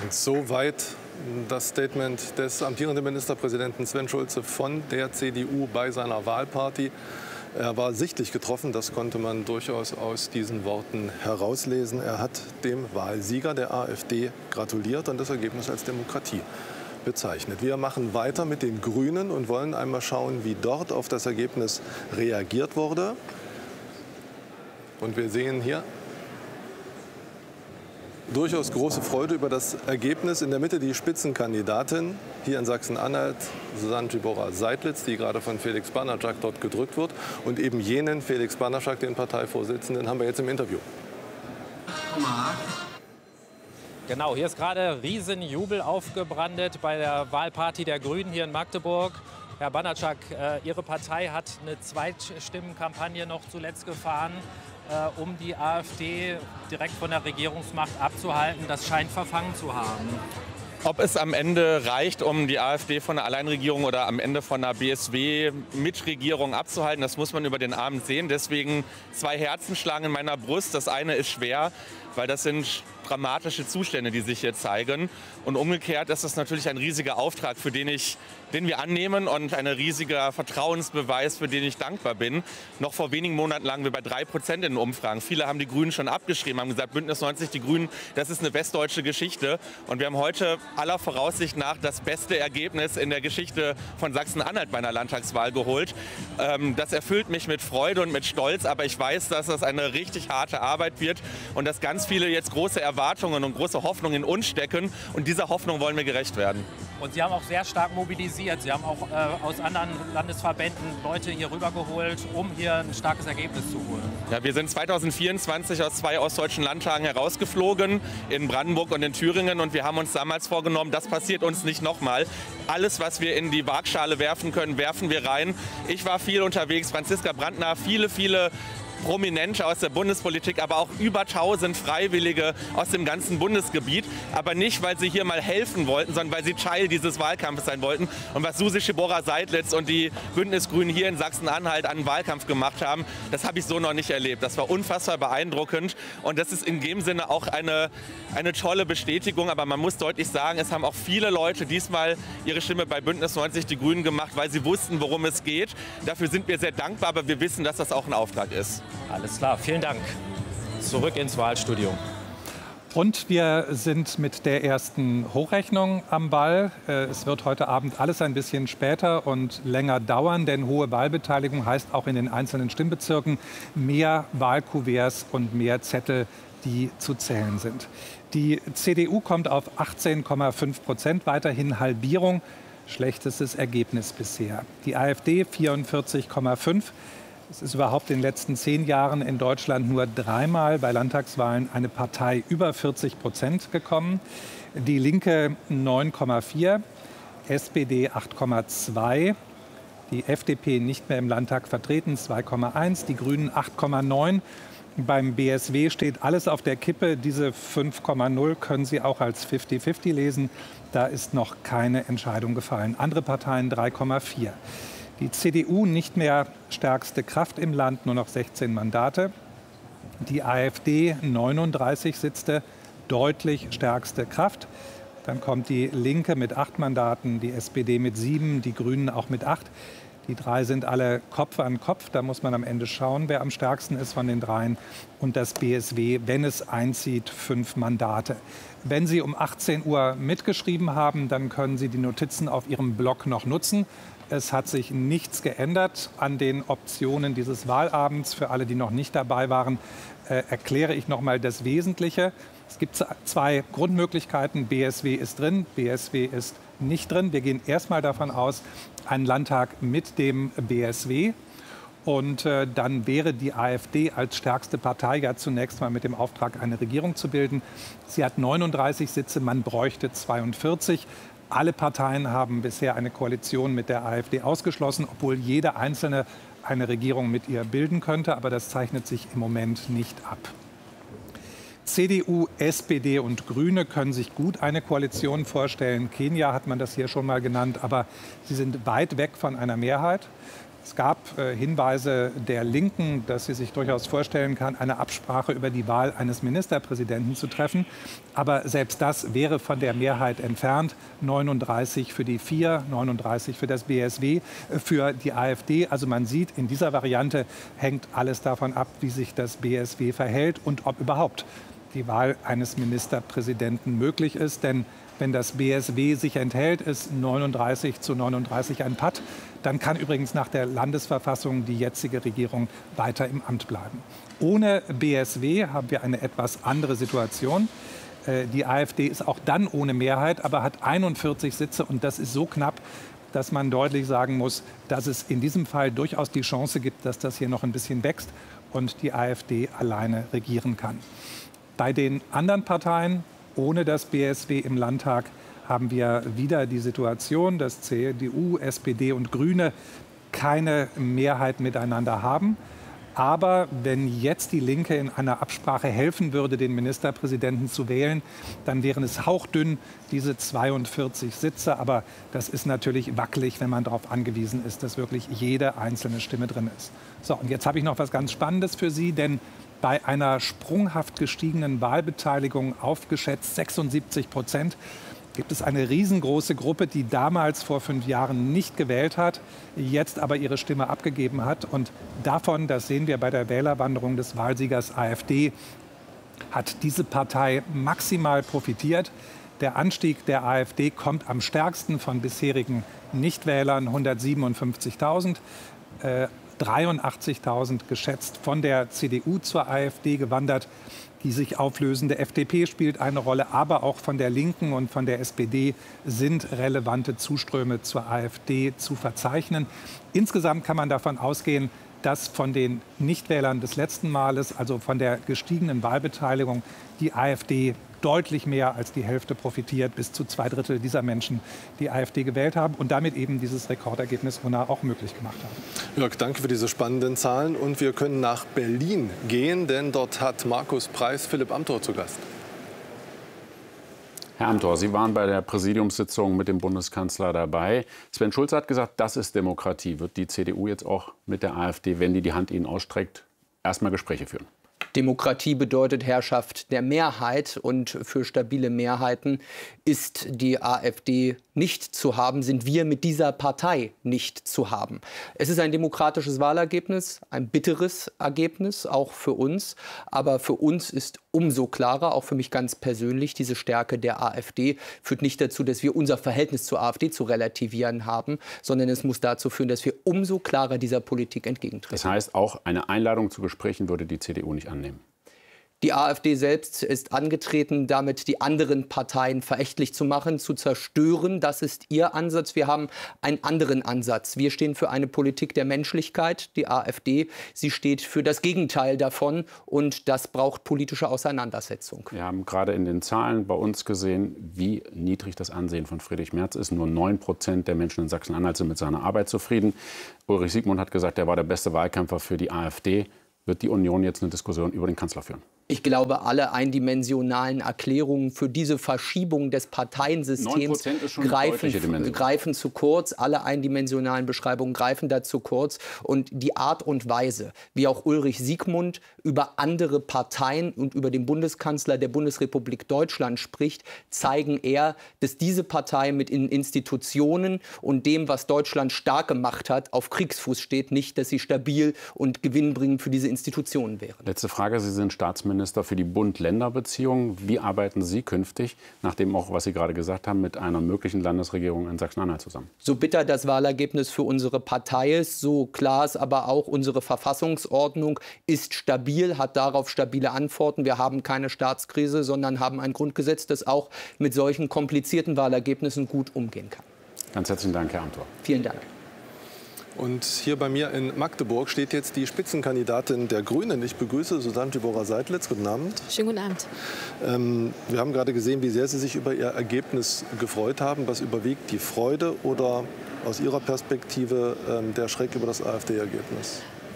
Soweit das Statement des amtierenden Ministerpräsidenten Sven Schulze von der CDU bei seiner Wahlparty. Er war sichtlich getroffen, das konnte man durchaus aus diesen Worten herauslesen. Er hat dem Wahlsieger der AfD gratuliert und das Ergebnis als Demokratie bezeichnet. Wir machen weiter mit den Grünen und wollen einmal schauen, wie dort auf das Ergebnis reagiert wurde. Und wir sehen hier durchaus große Freude über das Ergebnis. In der Mitte die Spitzenkandidatin hier in Sachsen-Anhalt, Susanne Gbora-Seidlitz, die gerade von Felix Banaschak dort gedrückt wird. Und eben jenen Felix Banaschak, den Parteivorsitzenden, haben wir jetzt im Interview. Genau, hier ist gerade Riesenjubel aufgebrandet bei der Wahlparty der Grünen hier in Magdeburg. Herr Banaschak, Ihre Partei hat eine Zweitstimmenkampagne noch zuletzt gefahren, um die AfD direkt von der Regierungsmacht abzuhalten. Das scheint verfangen zu haben. Ob es am Ende reicht, um die AfD von einer Alleinregierung oder am Ende von einer BSW-Mitregierung abzuhalten, das muss man über den Abend sehen. Deswegen zwei Herzen schlagen in meiner Brust. Das eine ist schwer, weil das sind dramatische Zustände, die sich hier zeigen. Und umgekehrt ist das natürlich ein riesiger Auftrag, den wir annehmen und ein riesiger Vertrauensbeweis, für den ich dankbar bin. Noch vor wenigen Monaten lagen wir bei 3% in den Umfragen. Viele haben die Grünen schon abgeschrieben, haben gesagt, Bündnis 90, die Grünen, das ist eine westdeutsche Geschichte. Und wir haben heute aller Voraussicht nach das beste Ergebnis in der Geschichte von Sachsen-Anhalt bei einer Landtagswahl geholt. Das erfüllt mich mit Freude und mit Stolz, aber ich weiß, dass das eine richtig harte Arbeit wird und dass ganz viele jetzt große Erwartungen und große Hoffnungen in uns stecken. Und dieser Hoffnung wollen wir gerecht werden. Und Sie haben auch sehr stark mobilisiert. Sie haben auch aus anderen Landesverbänden Leute hier rübergeholt, um hier ein starkes Ergebnis zu holen. Ja, wir sind 2024 aus 2 ostdeutschen Landtagen herausgeflogen, in Brandenburg und in Thüringen. Und wir haben uns damals vorgenommen, das passiert uns nicht nochmal. Alles, was wir in die Waagschale werfen können, werfen wir rein. Ich war viel unterwegs, Franziska Brandner, viele Prominente aus der Bundespolitik, aber auch über 1000 Freiwillige aus dem ganzen Bundesgebiet. Aber nicht, weil sie hier mal helfen wollten, sondern weil sie Teil dieses Wahlkampfes sein wollten. Und was Susi Gbora-Seidlitz und die Bündnisgrünen hier in Sachsen-Anhalt an Wahlkampf gemacht haben, das habe ich so noch nicht erlebt. Das war unfassbar beeindruckend. Und das ist in dem Sinne auch eine tolle Bestätigung. Aber man muss deutlich sagen, es haben auch viele Leute diesmal ihre Stimme bei Bündnis 90 Die Grünen gemacht, weil sie wussten, worum es geht. Dafür sind wir sehr dankbar, aber wir wissen, dass das auch ein Auftrag ist. Alles klar, vielen Dank. Zurück ins Wahlstudio. Und wir sind mit der ersten Hochrechnung am Ball. Es wird heute Abend alles ein bisschen später und länger dauern, denn hohe Wahlbeteiligung heißt auch in den einzelnen Stimmbezirken mehr Wahlkuverts und mehr Zettel, die zu zählen sind. Die CDU kommt auf 18,5%, weiterhin Halbierung, schlechtestes Ergebnis bisher. Die AfD 44,5%. Es ist überhaupt in den letzten 10 Jahren in Deutschland nur 3-mal bei Landtagswahlen eine Partei über 40% gekommen. Die Linke 9,4%, SPD 8,2%, die FDP nicht mehr im Landtag vertreten 2,1%, die Grünen 8,9%. Beim BSW steht alles auf der Kippe. Diese 5,0 können Sie auch als 50-50 lesen. Da ist noch keine Entscheidung gefallen. Andere Parteien 3,4%. Die CDU nicht mehr stärkste Kraft im Land, nur noch 16 Mandate. Die AfD 39 Sitze, deutlich stärkste Kraft. Dann kommt die Linke mit 8 Mandaten, die SPD mit 7, die Grünen auch mit 8. Die 3 sind alle Kopf an Kopf. Da muss man am Ende schauen, wer am stärksten ist von den 3. Und das BSW, wenn es einzieht, 5 Mandate. Wenn Sie um 18 Uhr mitgeschrieben haben, dann können Sie die Notizen auf Ihrem Blog noch nutzen. Es hat sich nichts geändert an den Optionen dieses Wahlabends. Für alle, die noch nicht dabei waren, erkläre ich noch mal das Wesentliche. Es gibt 2 Grundmöglichkeiten. BSW ist drin, BSW ist nicht drin. Wir gehen erstmal davon aus, ein Landtag mit dem BSW. Und dann wäre die AfD als stärkste Partei ja zunächst mal mit dem Auftrag, eine Regierung zu bilden. Sie hat 39 Sitze, man bräuchte 42. Alle Parteien haben bisher eine Koalition mit der AfD ausgeschlossen, obwohl jede einzelne eine Regierung mit ihr bilden könnte. Aber das zeichnet sich im Moment nicht ab. CDU, SPD und Grüne können sich gut eine Koalition vorstellen. Kenia hat man das hier schon mal genannt, aber sie sind weit weg von einer Mehrheit. Es gab Hinweise der Linken, dass sie sich durchaus vorstellen kann, eine Absprache über die Wahl eines Ministerpräsidenten zu treffen. Aber selbst das wäre von der Mehrheit entfernt. 39 für die 4, 39 für das BSW, für die AfD. Also man sieht, in dieser Variante hängt alles davon ab, wie sich das BSW verhält und ob überhaupt die Wahl eines Ministerpräsidenten möglich ist. Denn wenn das BSW sich enthält, ist 39:39 ein Patt. Dann kann übrigens nach der Landesverfassung die jetzige Regierung weiter im Amt bleiben. Ohne BSW haben wir eine etwas andere Situation. Die AfD ist auch dann ohne Mehrheit, aber hat 41 Sitze. Und das ist so knapp, dass man deutlich sagen muss, dass es in diesem Fall durchaus die Chance gibt, dass das hier noch ein bisschen wächst und die AfD alleine regieren kann. Bei den anderen Parteien ohne das BSW im Landtag haben wir wieder die Situation, dass CDU, SPD und Grüne keine Mehrheit miteinander haben. Aber wenn jetzt die Linke in einer Absprache helfen würde, den Ministerpräsidenten zu wählen, dann wären es hauchdünn, diese 42 Sitze. Aber das ist natürlich wackelig, wenn man darauf angewiesen ist, dass wirklich jede einzelne Stimme drin ist. So, und jetzt habe ich noch was ganz Spannendes für Sie, denn bei einer sprunghaft gestiegenen Wahlbeteiligung, aufgeschätzt 76%, gibt es eine riesengroße Gruppe, die damals vor 5 Jahren nicht gewählt hat, jetzt aber ihre Stimme abgegeben hat. Und davon, das sehen wir bei der Wählerwanderung des Wahlsiegers AfD, hat diese Partei maximal profitiert. Der Anstieg der AfD kommt am stärksten von bisherigen Nichtwählern, 157.000. 83.000 geschätzt von der CDU zur AfD gewandert. Die sich auflösende FDP spielt eine Rolle, aber auch von der Linken und von der SPD sind relevante Zuströme zur AfD zu verzeichnen. Insgesamt kann man davon ausgehen, dass von den Nichtwählern des letzten Males, also von der gestiegenen Wahlbeteiligung, die AfD deutlich mehr als die Hälfte profitiert, bis zu 2/3 dieser Menschen die AfD gewählt haben und damit eben dieses Rekordergebnis auch möglich gemacht haben. Jörg, danke für diese spannenden Zahlen. Und wir können nach Berlin gehen, denn dort hat Markus Preis Philipp Amthor zu Gast. Herr Amthor, Sie waren bei der Präsidiumssitzung mit dem Bundeskanzler dabei. Sven Schulze hat gesagt, das ist Demokratie. Wird die CDU jetzt auch mit der AfD, wenn die Hand Ihnen ausstreckt, erstmal Gespräche führen? Demokratie bedeutet Herrschaft der Mehrheit. Und für stabile Mehrheiten ist die AfD nicht zu haben, sind wir mit dieser Partei nicht zu haben. Es ist ein demokratisches Wahlergebnis, ein bitteres Ergebnis, auch für uns. Aber für uns ist umso klarer, auch für mich ganz persönlich, diese Stärke der AfD führt nicht dazu, dass wir unser Verhältnis zur AfD zu relativieren haben, sondern es muss dazu führen, dass wir umso klarer dieser Politik entgegentreten. Das heißt, auch eine Einladung zu Gesprächen würde die CDU nicht annehmen? Die AfD selbst ist angetreten, damit die anderen Parteien verächtlich zu machen, zu zerstören. Das ist ihr Ansatz. Wir haben einen anderen Ansatz. Wir stehen für eine Politik der Menschlichkeit. Die AfD, sie steht für das Gegenteil davon. Und das braucht politische Auseinandersetzung. Wir haben gerade in den Zahlen bei uns gesehen, wie niedrig das Ansehen von Friedrich Merz ist. Nur 9% der Menschen in Sachsen-Anhalt sind mit seiner Arbeit zufrieden. Ulrich Siegmund hat gesagt, er war der beste Wahlkämpfer für die AfD. Wird die Union jetzt eine Diskussion über den Kanzler führen? Ich glaube, alle eindimensionalen Erklärungen für diese Verschiebung des Parteiensystems greifen zu kurz. Alle eindimensionalen Beschreibungen greifen da zu kurz. Und die Art und Weise, wie auch Ulrich Siegmund über andere Parteien und über den Bundeskanzler der Bundesrepublik Deutschland spricht, zeigen eher, dass diese Partei mit Institutionen und dem, was Deutschland stark gemacht hat, auf Kriegsfuß steht. Nicht, dass sie stabil und gewinnbringend für diese Institutionen wären. Letzte Frage. Sie sind Staatsminister für die Bund-Länder-Beziehungen. Wie arbeiten Sie künftig, nachdem auch, was Sie gerade gesagt haben, mit einer möglichen Landesregierung in Sachsen-Anhalt zusammen? So bitter das Wahlergebnis für unsere Partei ist, so klar ist aber auch, unsere Verfassungsordnung ist stabil, hat darauf stabile Antworten. Wir haben keine Staatskrise, sondern haben ein Grundgesetz, das auch mit solchen komplizierten Wahlergebnissen gut umgehen kann. Ganz herzlichen Dank, Herr Amthor. Vielen Dank. Und hier bei mir in Magdeburg steht jetzt die Spitzenkandidatin der Grünen. Ich begrüße Susanne Tybora-Seidlitz. Guten Abend. Schönen guten Abend. Wir haben gerade gesehen, wie sehr Sie sich über Ihr Ergebnis gefreut haben. Was überwiegt, die Freude oder aus Ihrer Perspektive der Schreck über das AfD-Ergebnis?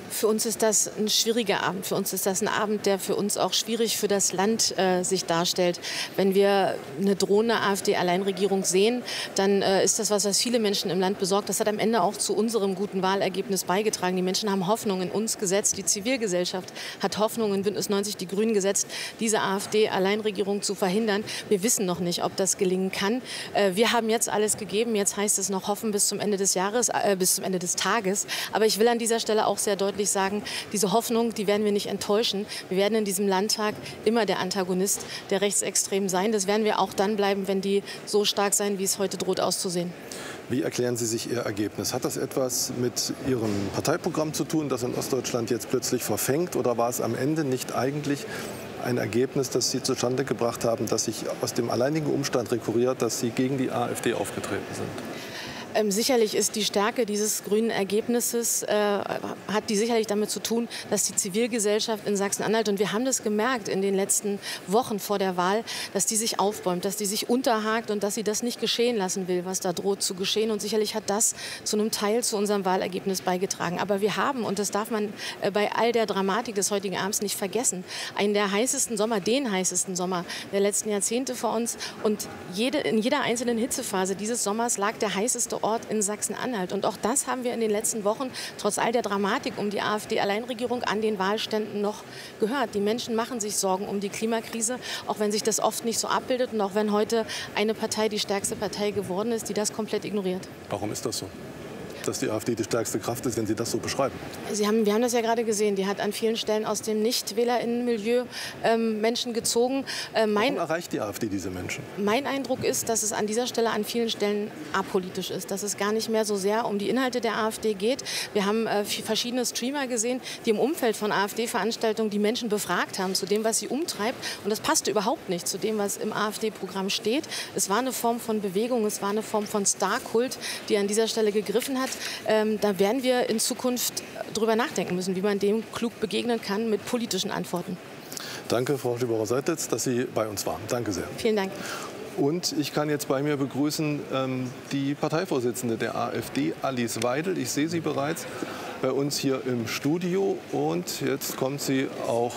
Für uns ist das ein schwieriger Abend. Für uns ist das ein Abend, der für uns auch schwierig für das Land sich darstellt. Wenn wir eine drohende AfD-Alleinregierung sehen, dann ist das was viele Menschen im Land besorgt. Das hat am Ende auch zu unserem guten Wahlergebnis beigetragen. Die Menschen haben Hoffnung in uns gesetzt. Die Zivilgesellschaft hat Hoffnung in Bündnis 90 Die Grünen gesetzt, diese AfD-Alleinregierung zu verhindern. Wir wissen noch nicht, ob das gelingen kann. Wir haben jetzt alles gegeben. Jetzt heißt es noch hoffen bis zum Ende des Jahres, bis zum Ende des Tages. Aber ich will an dieser Stelle auch sehr deutlich sagen, diese Hoffnung, die werden wir nicht enttäuschen. Wir werden in diesem Landtag immer der Antagonist der Rechtsextremen sein. Das werden wir auch dann bleiben, wenn die so stark sein, wie es heute droht auszusehen. Wie erklären Sie sich Ihr Ergebnis? Hat das etwas mit Ihrem Parteiprogramm zu tun, das in Ostdeutschland jetzt plötzlich verfängt? Oder war es am Ende nicht eigentlich ein Ergebnis, das Sie zustande gebracht haben, das sich aus dem alleinigen Umstand rekurriert, dass Sie gegen die AfD aufgetreten sind? Sicherlich ist die Stärke dieses grünen Ergebnisses, hat die sicherlich damit zu tun, dass die Zivilgesellschaft in Sachsen-Anhalt, und wir haben das gemerkt in den letzten Wochen vor der Wahl, dass die sich aufbäumt, dass die sich unterhakt und dass sie das nicht geschehen lassen will, was da droht zu geschehen. Und sicherlich hat das zu einem Teil zu unserem Wahlergebnis beigetragen. Aber wir haben, und das darf man bei all der Dramatik des heutigen Abends nicht vergessen, einen der heißesten Sommer, den heißesten Sommer der letzten Jahrzehnte vor uns. Und in jeder einzelnen Hitzephase dieses Sommers lag der heißeste Ort in Sachsen-Anhalt. Und auch das haben wir in den letzten Wochen, trotz all der Dramatik um die AfD-Alleinregierung, an den Wahlständen noch gehört. Die Menschen machen sich Sorgen um die Klimakrise, auch wenn sich das oft nicht so abbildet und auch wenn heute eine Partei die stärkste Partei geworden ist, die das komplett ignoriert. Warum ist das so? Dass die AfD die stärkste Kraft ist, wenn Sie das so beschreiben? Wir haben das ja gerade gesehen. Die hat an vielen Stellen aus dem Nicht-WählerInnen-Milieu Menschen gezogen. Warum erreicht die AfD diese Menschen? Mein Eindruck ist, dass es an dieser Stelle an vielen Stellen apolitisch ist. Dass es gar nicht mehr so sehr um die Inhalte der AfD geht. Wir haben verschiedene Streamer gesehen, die im Umfeld von AfD-Veranstaltungen die Menschen befragt haben zu dem, was sie umtreibt. Und das passte überhaupt nicht zu dem, was im AfD-Programm steht. Es war eine Form von Bewegung, es war eine Form von Star-Kult, die an dieser Stelle gegriffen hat. Da werden wir in Zukunft drüber nachdenken müssen, wie man dem klug begegnen kann mit politischen Antworten. Danke, Frau Stüberer-Seititz, dass Sie bei uns waren. Danke sehr. Vielen Dank. Und ich kann jetzt bei mir begrüßen die Parteivorsitzende der AfD, Alice Weidel. Ich sehe sie bereits bei uns hier im Studio und jetzt kommt sie auch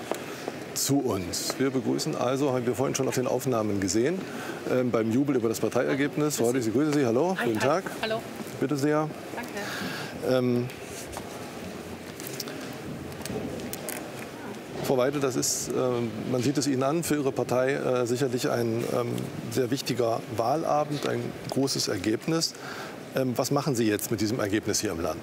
zu uns. Wir begrüßen also, haben wir vorhin schon auf den Aufnahmen gesehen, beim Jubel über das Parteiergebnis. Frau Weidel, ich grüße Sie. Hallo, guten Tag. Hallo. Bitte sehr. Danke. Frau Weidel, das ist, man sieht es Ihnen an, für Ihre Partei sicherlich ein sehr wichtiger Wahlabend, ein großes Ergebnis. Was machen Sie jetzt mit diesem Ergebnis hier im Land?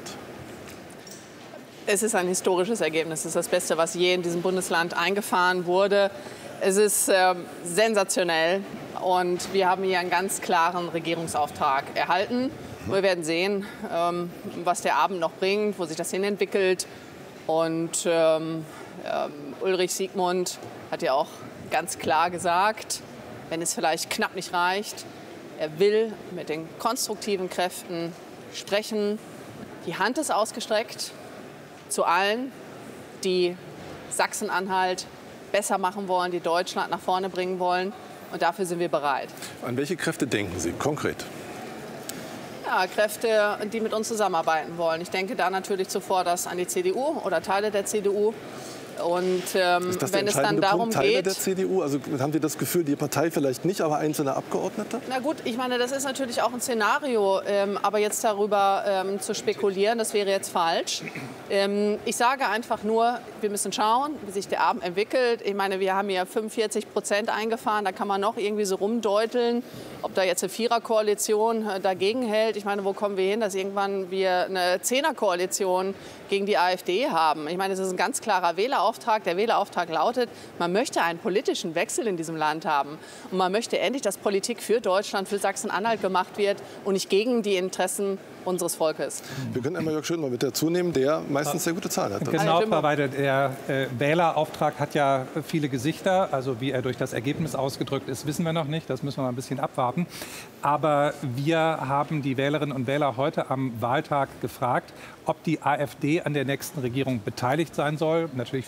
Es ist ein historisches Ergebnis. Es ist das Beste, was je in diesem Bundesland eingefahren wurde. Es ist sensationell und wir haben hier einen ganz klaren Regierungsauftrag erhalten. Wir werden sehen, was der Abend noch bringt, wo sich das hin entwickelt. Und Ulrich Siegmund hat ja auch ganz klar gesagt, wenn es vielleicht knapp nicht reicht, er will mit den konstruktiven Kräften sprechen. Die Hand ist ausgestreckt zu allen, die Sachsen-Anhalt besser machen wollen, die Deutschland nach vorne bringen wollen. Und dafür sind wir bereit. An welche Kräfte denken Sie konkret? Ja, Kräfte, die mit uns zusammenarbeiten wollen. Ich denke da natürlich zuvor an die CDU oder Teile der CDU. Und wenn es dann darum Teile geht, der CDU, also haben Sie das Gefühl, die Partei vielleicht nicht, aber einzelne Abgeordnete? Na gut, ich meine, das ist natürlich auch ein Szenario, aber jetzt darüber zu spekulieren, das wäre jetzt falsch. Ich sage einfach nur, wir müssen schauen, wie sich der Abend entwickelt. Ich meine, wir haben ja 45% eingefahren, da kann man noch irgendwie so rumdeuteln, ob da jetzt eine Viererkoalition dagegen hält. Ich meine, wo kommen wir hin, dass irgendwann wir eine Zehnerkoalition gegen die AfD haben? Ich meine, das ist ein ganz klarer Wählerauftrag. Der Wählerauftrag lautet, man möchte einen politischen Wechsel in diesem Land haben. Und man möchte endlich, dass Politik für Deutschland, für Sachsen-Anhalt gemacht wird und nicht gegen die Interessen unseres Volkes. Wir können einmal Jörg Schön mal mit dazu nehmen, der meistens sehr gute Zahlen hat. Genau, Frau Weidel, der Wählerauftrag hat ja viele Gesichter. Also wie er durch das Ergebnis ausgedrückt ist, wissen wir noch nicht. Das müssen wir mal ein bisschen abwarten. Aber wir haben die Wählerinnen und Wähler heute am Wahltag gefragt, ob die AfD an der nächsten Regierung beteiligt sein soll. Natürlich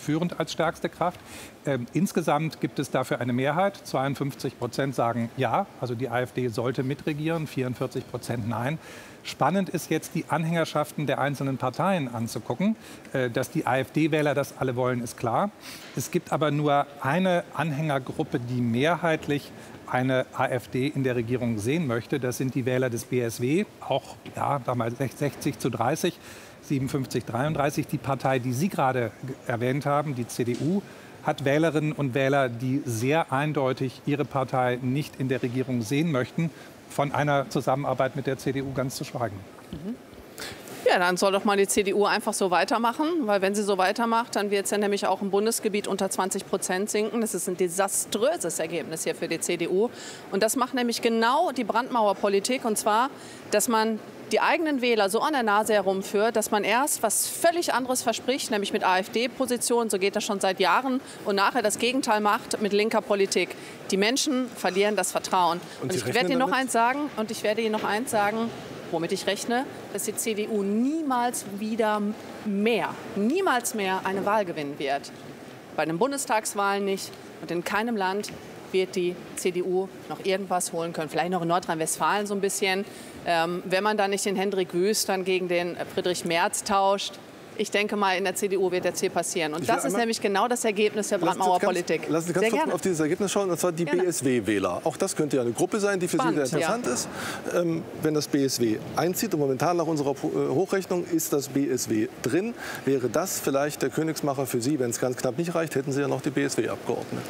führend als stärkste Kraft. Insgesamt gibt es dafür eine Mehrheit. 52% sagen ja, also die AfD sollte mitregieren, 44% nein. Spannend ist jetzt, die Anhängerschaften der einzelnen Parteien anzugucken. Dass die AfD-Wähler das alle wollen, ist klar. Es gibt aber nur eine Anhängergruppe, die mehrheitlich eine AfD in der Regierung sehen möchte. Das sind die Wähler des BSW, auch damals 60:30, 57:33. Die Partei, die Sie gerade erwähnt haben, die CDU, hat Wählerinnen und Wähler, die sehr eindeutig ihre Partei nicht in der Regierung sehen möchten, von einer Zusammenarbeit mit der CDU ganz zu schweigen. Ja, dann soll doch mal die CDU einfach so weitermachen, weil wenn sie so weitermacht, dann wird es ja nämlich auch im Bundesgebiet unter 20% sinken. Das ist ein desaströses Ergebnis hier für die CDU. Und das macht nämlich genau die Brandmauerpolitik, und zwar, dass man die eigenen Wähler so an der Nase herumführt, dass man erst was völlig anderes verspricht, nämlich mit AfD-Positionen, so geht das schon seit Jahren, und nachher das Gegenteil macht mit linker Politik. Die Menschen verlieren das Vertrauen. Und ich werde Ihnen noch eins sagen, womit ich rechne, dass die CDU niemals mehr eine Wahl gewinnen wird. Bei den Bundestagswahlen nicht und in keinem Land wird die CDU noch irgendwas holen können. Vielleicht noch in Nordrhein-Westfalen so ein bisschen. Wenn man da nicht den Hendrik Wüst dann gegen den Friedrich Merz tauscht. Ich denke mal, in der CDU wird jetzt hier passieren. Und das ist nämlich genau das Ergebnis der Brandmauerpolitik. Lassen Sie ganz kurz auf dieses Ergebnis schauen, und zwar die BSW-Wähler. Auch das könnte ja eine Gruppe sein, die für Sie sehr interessant ist. Wenn das BSW einzieht, und momentan nach unserer Hochrechnung ist das BSW drin, wäre das vielleicht der Königsmacher für Sie. Wenn es ganz knapp nicht reicht, hätten Sie ja noch die BSW-Abgeordneten.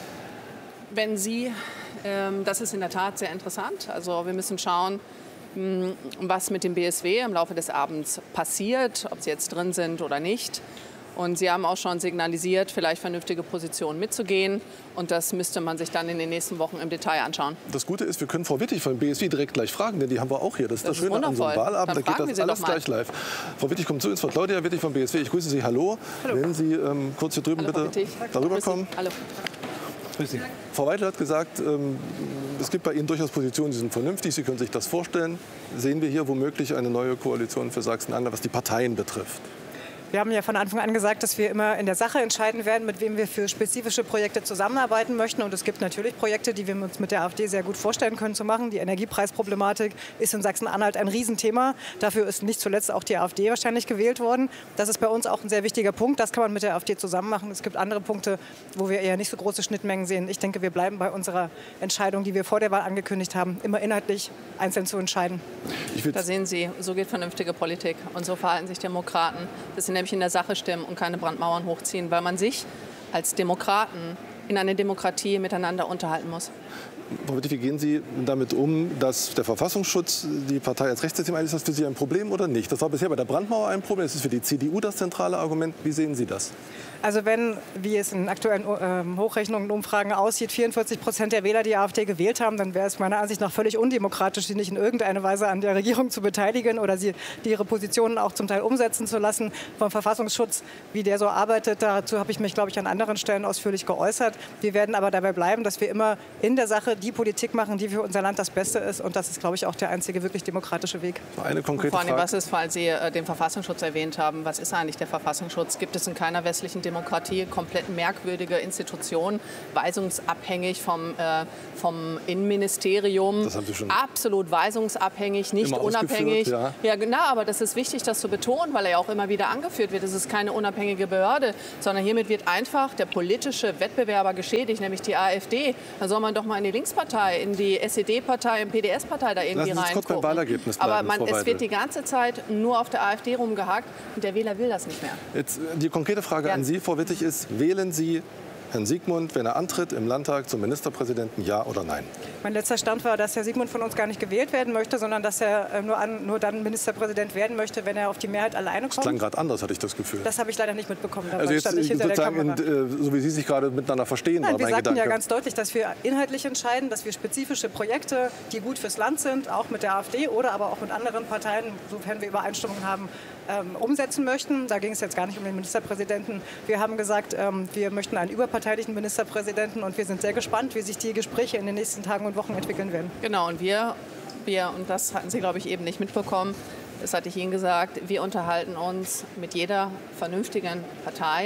Das ist in der Tat sehr interessant. Also wir müssen schauen, was mit dem BSW im Laufe des Abends passiert, ob sie jetzt drin sind oder nicht. Und Sie haben auch schon signalisiert, vielleicht vernünftige Positionen mitzugehen. Und das müsste man sich dann in den nächsten Wochen im Detail anschauen. Das Gute ist, wir können Frau Wittig von BSW direkt gleich fragen, denn die haben wir auch hier. Das ist das Schöne an so einem Wahlabend, da geht das alles gleich live. Frau Wittig kommt zu uns, Frau Claudia Wittig von BSW. Ich grüße Sie. Hallo. Wenn Sie kurz hier drüben bitte darüber kommen. Hallo. Frau Weidel hat gesagt, es gibt bei Ihnen durchaus Positionen, die sind vernünftig. Sie können sich das vorstellen. Sehen wir hier womöglich eine neue Koalition für Sachsen-Anhalt, was die Parteien betrifft? Wir haben ja von Anfang an gesagt, dass wir immer in der Sache entscheiden werden, mit wem wir für spezifische Projekte zusammenarbeiten möchten. Und es gibt natürlich Projekte, die wir uns mit der AfD sehr gut vorstellen können zu machen. Die Energiepreisproblematik ist in Sachsen-Anhalt ein Riesenthema. Dafür ist nicht zuletzt auch die AfD wahrscheinlich gewählt worden. Das ist bei uns auch ein sehr wichtiger Punkt. Das kann man mit der AfD zusammen machen. Es gibt andere Punkte, wo wir eher nicht so große Schnittmengen sehen. Ich denke, wir bleiben bei unserer Entscheidung, die wir vor der Wahl angekündigt haben, immer inhaltlich einzeln zu entscheiden. Da sehen Sie, so geht vernünftige Politik. Und so verhalten sich Demokraten. Das sind nämlich in der Sache stimmen und keine Brandmauern hochziehen, weil man sich als Demokraten in einer Demokratie miteinander unterhalten muss. Frau Wittig, wie gehen Sie damit um, dass der Verfassungsschutz die Partei als Rechtssystem ist? Ist das für Sie ein Problem oder nicht? Das war bisher bei der Brandmauer ein Problem. Das ist für die CDU das zentrale Argument. Wie sehen Sie das? Also wenn, wie es in aktuellen Hochrechnungen und Umfragen aussieht, 44% der Wähler die AfD gewählt haben, dann wäre es meiner Ansicht nach völlig undemokratisch, sie nicht in irgendeiner Weise an der Regierung zu beteiligen oder ihre Positionen auch zum Teil umsetzen zu lassen. Vom Verfassungsschutz, wie der so arbeitet, dazu habe ich mich, glaube ich, an anderen Stellen ausführlich geäußert. Wir werden aber dabei bleiben, dass wir immer in der Sache die Politik machen, die für unser Land das Beste ist. Und das ist, glaube ich, auch der einzige wirklich demokratische Weg. Eine konkrete Frage. Was ist, weil Sie den Verfassungsschutz erwähnt haben, was ist eigentlich der Verfassungsschutz? Gibt es in keiner westlichen Demokratie komplett merkwürdige Institutionen, weisungsabhängig vom Innenministerium, das haben Sie schon absolut weisungsabhängig, nicht unabhängig. Ja, genau, aber das ist wichtig, das zu betonen, weil er ja auch immer wieder angeführt wird. Es ist keine unabhängige Behörde, sondern hiermit wird einfach der politische Wettbewerber geschädigt, nämlich die AfD. Da soll man doch mal in die Linkspartei, in die SED-Partei, in die PDS-Partei da irgendwie reingucken. Aber es wird die ganze Zeit nur auf der AfD rumgehackt und der Wähler will das nicht mehr. Jetzt die konkrete Frage an Sie, Frau Wittig, ist, wählen Sie Herrn Siegmund, wenn er antritt im Landtag zum Ministerpräsidenten, ja oder nein? Mein letzter Stand war, dass Herr Siegmund von uns gar nicht gewählt werden möchte, sondern dass er nur dann Ministerpräsident werden möchte, wenn er auf die Mehrheit alleine kommt. Das klang gerade anders, hatte ich das Gefühl. Das habe ich leider nicht mitbekommen. Also jetzt stand ich hinter der Kamera. So wie Sie sich gerade miteinander verstehen, Nein, war wir mein sagten Gedanke. ja ganz deutlich, dass wir inhaltlich entscheiden, dass wir spezifische Projekte, die gut fürs Land sind, auch mit der AfD oder aber auch mit anderen Parteien, sofern wir Übereinstimmungen haben, umsetzen möchten. Da ging es jetzt gar nicht um den Ministerpräsidenten. Wir haben gesagt, wir möchten einen überparteilichen Ministerpräsidenten und wir sind sehr gespannt, wie sich die Gespräche in den nächsten Tagen und Wochen entwickeln werden. Genau, und wir und das hatten Sie, glaube ich, eben nicht mitbekommen, das hatte ich Ihnen gesagt, wir unterhalten uns mit jeder vernünftigen Partei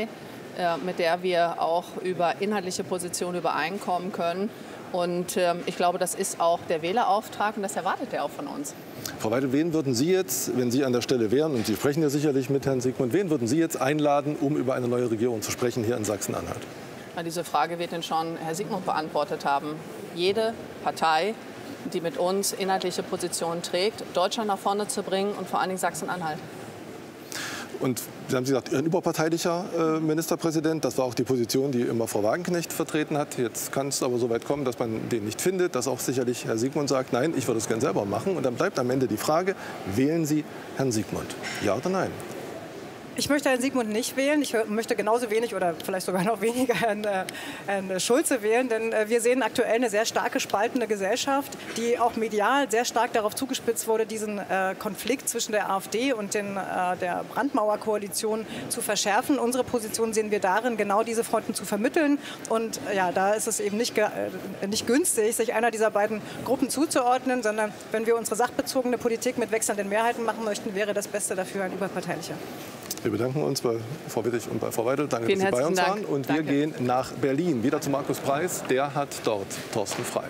mit der wir auch über inhaltliche Positionen übereinkommen können. Und ich glaube, das ist auch der Wählerauftrag und das erwartet er auch von uns. Frau Weidel, wen würden Sie jetzt, wenn Sie an der Stelle wären, und Sie sprechen ja sicherlich mit Herrn Siegmund, wen würden Sie jetzt einladen, um über eine neue Regierung zu sprechen hier in Sachsen-Anhalt? Diese Frage wird Ihnen schon Herr Siegmund beantwortet haben. Jede Partei, die mit uns inhaltliche Positionen trägt, Deutschland nach vorne zu bringen und vor allen Dingen Sachsen-Anhalt. Und Sie haben gesagt, ein überparteilicher Ministerpräsident. Das war auch die Position, die immer Frau Wagenknecht vertreten hat. Jetzt kann es aber so weit kommen, dass man den nicht findet, dass auch sicherlich Herr Siegmund sagt, nein, ich würde es gern selber machen. Und dann bleibt am Ende die Frage, wählen Sie Herrn Siegmund? Ja oder nein? Ich möchte Herrn Siegmund nicht wählen. Ich möchte genauso wenig oder vielleicht sogar noch weniger Herrn Schulze wählen. Denn wir sehen aktuell eine sehr stark gespaltene Gesellschaft, die auch medial sehr stark darauf zugespitzt wurde, diesen Konflikt zwischen der AfD und der Brandmauerkoalition zu verschärfen. Unsere Position sehen wir darin, genau diese Fronten zu vermitteln. Und ja, da ist es eben nicht günstig, sich einer dieser beiden Gruppen zuzuordnen, sondern wenn wir unsere sachbezogene Politik mit wechselnden Mehrheiten machen möchten, wäre das Beste dafür ein überparteilicher. Wir bedanken uns bei Frau Wittig und bei Frau Weidel. Danke, dass Sie bei uns waren. Und wir gehen nach Berlin, wieder zu Markus Preis. Der hat dort Thorsten Frey.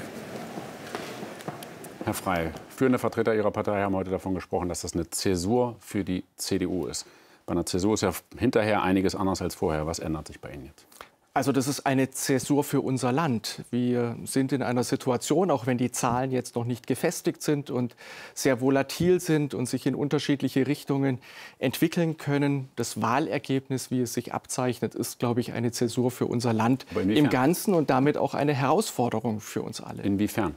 Herr Frey, führende Vertreter Ihrer Partei haben heute davon gesprochen, dass das eine Zäsur für die CDU ist. Bei einer Zäsur ist ja hinterher einiges anders als vorher. Was ändert sich bei Ihnen jetzt? Also das ist eine Zäsur für unser Land. Wir sind in einer Situation, auch wenn die Zahlen jetzt noch nicht gefestigt sind und sehr volatil sind und sich in unterschiedliche Richtungen entwickeln können. Das Wahlergebnis, wie es sich abzeichnet, ist, glaube ich, eine Zäsur für unser Land im Ganzen und damit auch eine Herausforderung für uns alle. Inwiefern?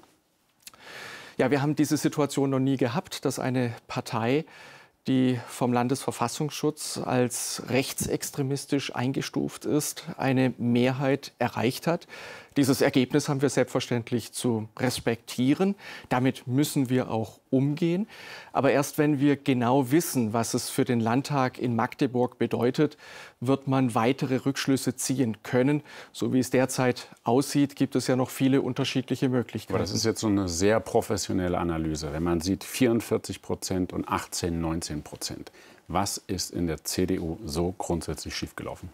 Ja, wir haben diese Situation noch nie gehabt, dass eine Partei, die vom Landesverfassungsschutz als rechtsextremistisch eingestuft ist, eine Mehrheit erreicht hat. Dieses Ergebnis haben wir selbstverständlich zu respektieren. Damit müssen wir auch umgehen. Aber erst wenn wir genau wissen, was es für den Landtag in Magdeburg bedeutet, wird man weitere Rückschlüsse ziehen können. So wie es derzeit aussieht, gibt es ja noch viele unterschiedliche Möglichkeiten. Aber das ist jetzt so eine sehr professionelle Analyse. Wenn man sieht 44% und 19%. Was ist in der CDU so grundsätzlich schiefgelaufen?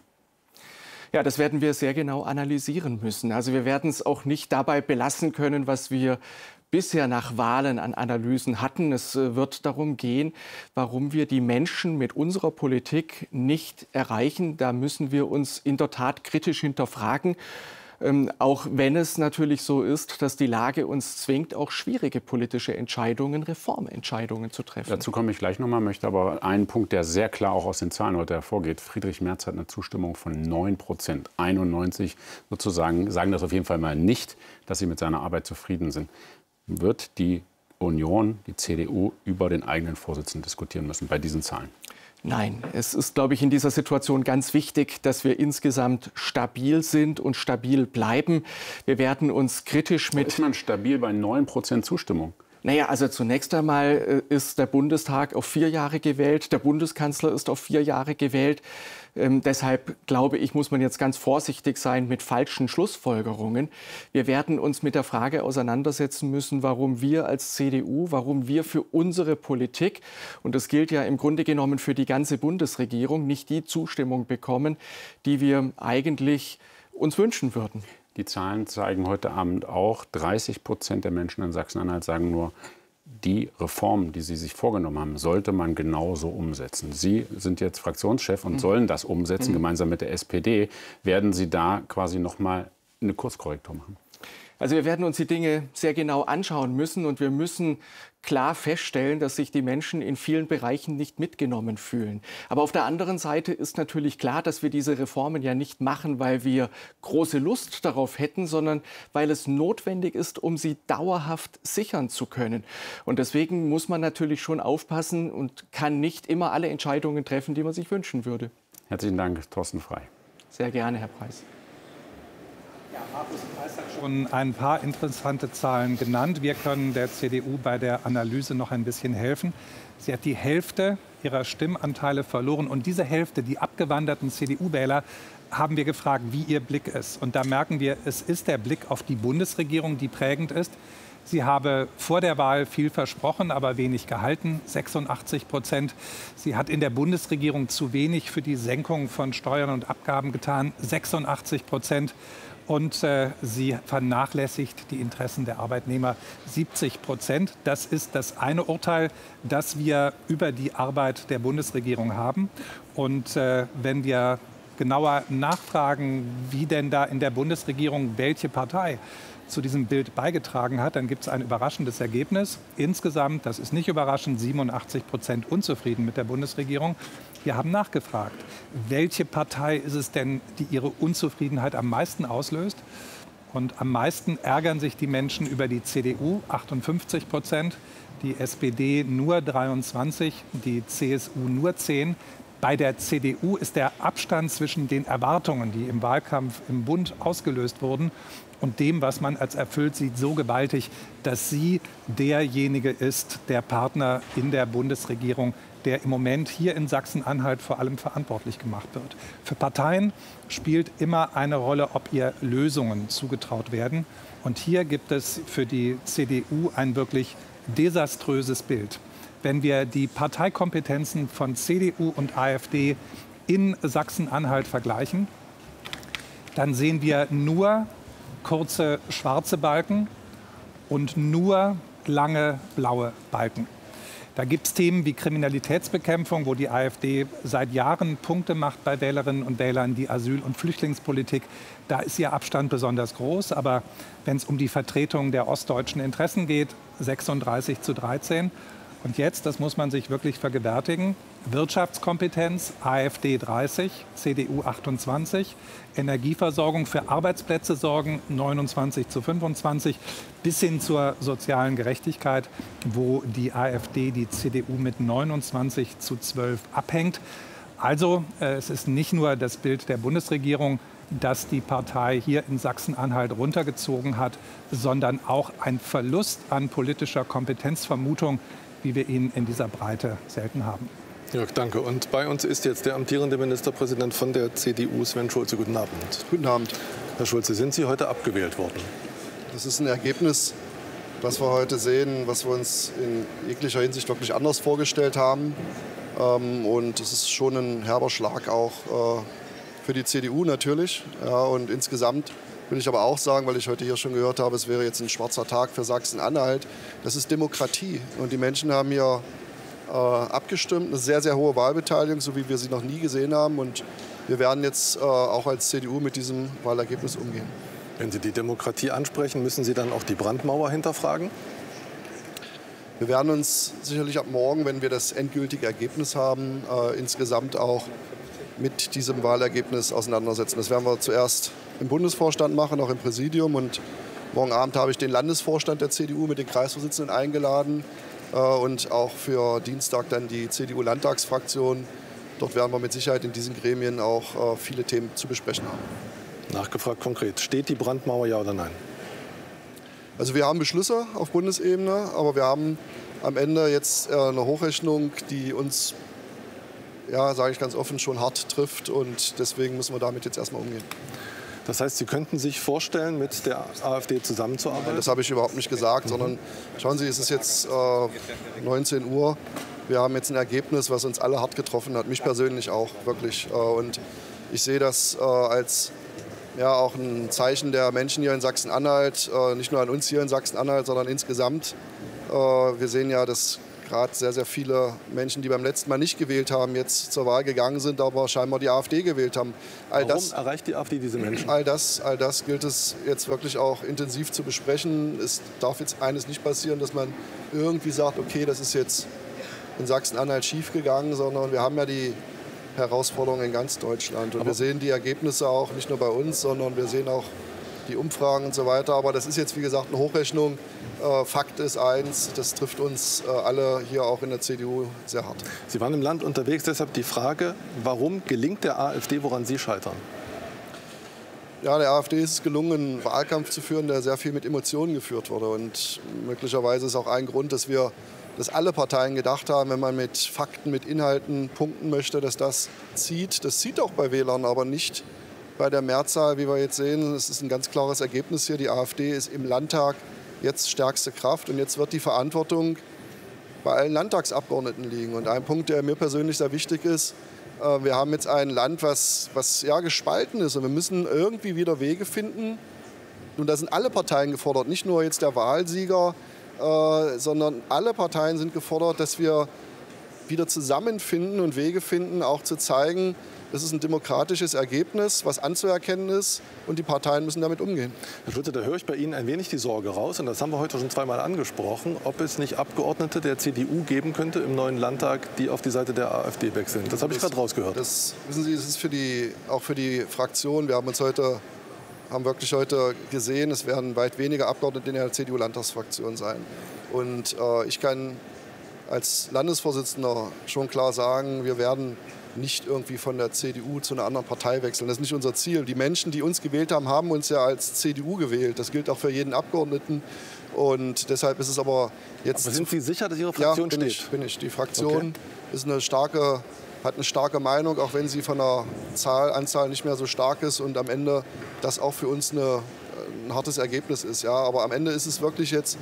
Ja, das werden wir sehr genau analysieren müssen. Also wir werden es auch nicht dabei belassen können, was wir bisher nach Wahlen an Analysen hatten. Es wird darum gehen, warum wir die Menschen mit unserer Politik nicht erreichen. Da müssen wir uns in der Tat kritisch hinterfragen. Auch wenn es natürlich so ist, dass die Lage uns zwingt, auch schwierige politische Entscheidungen, Reformentscheidungen zu treffen. Dazu komme ich gleich noch mal, möchte aber einen Punkt, der sehr klar auch aus den Zahlen heute hervorgeht. Friedrich Merz hat eine Zustimmung von 9%. 91 sozusagen sagen das auf jeden Fall mal nicht, dass sie mit seiner Arbeit zufrieden sind. Wird die Union, die CDU, über den eigenen Vorsitzenden diskutieren müssen bei diesen Zahlen? Nein, es ist, glaube ich, in dieser Situation ganz wichtig, dass wir insgesamt stabil sind und stabil bleiben. Wir werden uns kritisch mit... Ist man stabil bei 9% Zustimmung? Naja, also zunächst einmal ist der Bundestag auf 4 Jahre gewählt, der Bundeskanzler ist auf 4 Jahre gewählt. Deshalb, glaube ich, muss man jetzt ganz vorsichtig sein mit falschen Schlussfolgerungen. Wir werden uns mit der Frage auseinandersetzen müssen, warum wir als CDU, warum wir für unsere Politik, und das gilt ja im Grunde genommen für die ganze Bundesregierung, nicht die Zustimmung bekommen, die wir eigentlich uns wünschen würden. Die Zahlen zeigen heute Abend auch, 30% der Menschen in Sachsen-Anhalt sagen nur, die Reformen, die sie sich vorgenommen haben, sollte man genauso umsetzen. Sie sind jetzt Fraktionschef und sollen das umsetzen, gemeinsam mit der SPD. Werden Sie da quasi noch mal eine Kurskorrektur machen? Also wir werden uns die Dinge sehr genau anschauen müssen und wir müssen klar feststellen, dass sich die Menschen in vielen Bereichen nicht mitgenommen fühlen. Aber auf der anderen Seite ist natürlich klar, dass wir diese Reformen ja nicht machen, weil wir große Lust darauf hätten, sondern weil es notwendig ist, um sie dauerhaft sichern zu können. Und deswegen muss man natürlich schon aufpassen und kann nicht immer alle Entscheidungen treffen, die man sich wünschen würde. Herzlichen Dank, Thorsten Frey. Sehr gerne, Herr Preis. Markus Preis hat schon ein paar interessante Zahlen genannt. Wir können der CDU bei der Analyse noch ein bisschen helfen. Sie hat die Hälfte ihrer Stimmanteile verloren. Und diese Hälfte, die abgewanderten CDU-Wähler, haben wir gefragt, wie ihr Blick ist. Und da merken wir, es ist der Blick auf die Bundesregierung, die prägend ist. Sie habe vor der Wahl viel versprochen, aber wenig gehalten, 86%. Sie hat in der Bundesregierung zu wenig für die Senkung von Steuern und Abgaben getan, 86%. Und sie vernachlässigt die Interessen der Arbeitnehmer, 70%. Das ist das eine Urteil, das wir über die Arbeit der Bundesregierung haben. Und wenn wir genauer nachfragen, wie denn da in der Bundesregierung welche Partei zu diesem Bild beigetragen hat, dann gibt es ein überraschendes Ergebnis. Insgesamt, das ist nicht überraschend, 87% unzufrieden mit der Bundesregierung. Wir haben nachgefragt, welche Partei ist es denn, die ihre Unzufriedenheit am meisten auslöst? Und am meisten ärgern sich die Menschen über die CDU, 58%, die SPD nur 23%, die CSU nur 10%. Bei der CDU ist der Abstand zwischen den Erwartungen, die im Wahlkampf im Bund ausgelöst wurden, und dem, was man als erfüllt sieht, so gewaltig, dass sie derjenige ist, der Partner in der Bundesregierung, der im Moment hier in Sachsen-Anhalt vor allem verantwortlich gemacht wird. Für Parteien spielt immer eine Rolle, ob ihr Lösungen zugetraut werden. Und hier gibt es für die CDU ein wirklich desaströses Bild. Wenn wir die Parteikompetenzen von CDU und AfD in Sachsen-Anhalt vergleichen, dann sehen wir nur kurze schwarze Balken und nur lange blaue Balken. Da gibt es Themen wie Kriminalitätsbekämpfung, wo die AfD seit Jahren Punkte macht bei Wählerinnen und Wählern, die Asyl- und Flüchtlingspolitik. Da ist ihr Abstand besonders groß. Aber wenn es um die Vertretung der ostdeutschen Interessen geht, 36:13. Und jetzt, das muss man sich wirklich vergewärtigen, Wirtschaftskompetenz, AfD 30, CDU 28, Energieversorgung, für Arbeitsplätze sorgen, 29:25, bis hin zur sozialen Gerechtigkeit, wo die AfD die CDU mit 29:12 abhängt. Also es ist nicht nur das Bild der Bundesregierung, das die Partei hier in Sachsen-Anhalt runtergezogen hat, sondern auch ein Verlust an politischer Kompetenzvermutung, wie wir ihn in dieser Breite selten haben. Jörg, danke. Und bei uns ist jetzt der amtierende Ministerpräsident von der CDU, Sven Schulze. Guten Abend. Guten Abend. Herr Schulze, sind Sie heute abgewählt worden? Das ist ein Ergebnis, was wir heute sehen, was wir uns in jeglicher Hinsicht wirklich anders vorgestellt haben. Und es ist schon ein herber Schlag auch für die CDU natürlich. Ja, und insgesamt will ich aber auch sagen, weil ich heute hier schon gehört habe, es wäre jetzt ein schwarzer Tag für Sachsen-Anhalt. Das ist Demokratie. Und die Menschen haben hier abgestimmt. Eine sehr, sehr hohe Wahlbeteiligung, so wie wir sie noch nie gesehen haben. Und wir werden jetzt auch als CDU mit diesem Wahlergebnis umgehen. Wenn Sie die Demokratie ansprechen, müssen Sie dann auch die Brandmauer hinterfragen? Wir werden uns sicherlich ab morgen, wenn wir das endgültige Ergebnis haben, insgesamt auch mit diesem Wahlergebnis auseinandersetzen. Das werden wir zuerst im Bundesvorstand machen, auch im Präsidium. Und morgen Abend habe ich den Landesvorstand der CDU mit den Kreisvorsitzenden eingeladen und auch für Dienstag dann die CDU-Landtagsfraktion. Dort werden wir mit Sicherheit in diesen Gremien auch viele Themen zu besprechen haben. Nachgefragt konkret, steht die Brandmauer, ja oder nein? Also wir haben Beschlüsse auf Bundesebene, aber wir haben am Ende jetzt eine Hochrechnung, die uns, ja, sage ich ganz offen, schon hart trifft. Und deswegen müssen wir damit jetzt erstmal umgehen. Das heißt, Sie könnten sich vorstellen, mit der AfD zusammenzuarbeiten? Nein, das habe ich überhaupt nicht gesagt, sondern schauen Sie, es ist jetzt 19 Uhr. Wir haben jetzt ein Ergebnis, was uns alle hart getroffen hat, mich persönlich auch wirklich. Und ich sehe das als auch ein Zeichen der Menschen hier in Sachsen-Anhalt, nicht nur an uns hier in Sachsen-Anhalt, sondern insgesamt. Wir sehen ja, dass gerade sehr, sehr viele Menschen, die beim letzten Mal nicht gewählt haben, jetzt zur Wahl gegangen sind, aber scheinbar die AfD gewählt haben. Warum erreicht die AfD diese Menschen? All das gilt es jetzt wirklich auch intensiv zu besprechen. Es darf jetzt eines nicht passieren, dass man irgendwie sagt, okay, das ist jetzt in Sachsen-Anhalt schiefgegangen, sondern wir haben ja die Herausforderungen in ganz Deutschland. Und wir sehen die Ergebnisse auch nicht nur bei uns, sondern wir sehen auch die Umfragen und so weiter. Aber das ist jetzt, wie gesagt, eine Hochrechnung. Fakt ist eins, das trifft uns alle hier auch in der CDU sehr hart. Sie waren im Land unterwegs, deshalb die Frage, warum gelingt der AfD, woran Sie scheitern? Ja, der AfD ist es gelungen, einen Wahlkampf zu führen, der sehr viel mit Emotionen geführt wurde. Und möglicherweise ist auch ein Grund, dass alle Parteien gedacht haben, wenn man mit Fakten, mit Inhalten punkten möchte, dass das zieht. Das zieht auch bei Wählern, aber nicht bei der Mehrzahl, wie wir jetzt sehen. Es ist ein ganz klares Ergebnis hier. Die AfD ist im Landtag jetzt stärkste Kraft und jetzt wird die Verantwortung bei allen Landtagsabgeordneten liegen. Und ein Punkt, der mir persönlich sehr wichtig ist, wir haben jetzt ein Land, was ja gespalten ist und wir müssen irgendwie wieder Wege finden. Und da sind alle Parteien gefordert, nicht nur jetzt der Wahlsieger, sondern alle Parteien sind gefordert, dass wir wieder zusammenfinden und Wege finden, auch zu zeigen, das ist ein demokratisches Ergebnis, was anzuerkennen ist und die Parteien müssen damit umgehen. Herr Schulze, da höre ich bei Ihnen ein wenig die Sorge raus und das haben wir heute schon zweimal angesprochen, ob es nicht Abgeordnete der CDU geben könnte im neuen Landtag, die auf die Seite der AfD wechseln. Das habe ich gerade rausgehört. Das, wissen Sie, das ist auch für die Fraktion. Wir haben wirklich heute gesehen, es werden weit weniger Abgeordnete in der CDU-Landtagsfraktion sein. Und ich kann als Landesvorsitzender schon klar sagen, wir werden nicht irgendwie von der CDU zu einer anderen Partei wechseln. Das ist nicht unser Ziel. Die Menschen, die uns gewählt haben, haben uns ja als CDU gewählt. Das gilt auch für jeden Abgeordneten. Und deshalb ist es aber jetzt... Aber sind Sie sicher, dass Ihre Fraktion steht? Ja, bin ich. Die Fraktion ist hat eine starke Meinung, auch wenn sie von der Anzahl nicht mehr so stark ist und am Ende das auch für uns ein hartes Ergebnis ist. Ja. Aber am Ende ist es wirklich jetzt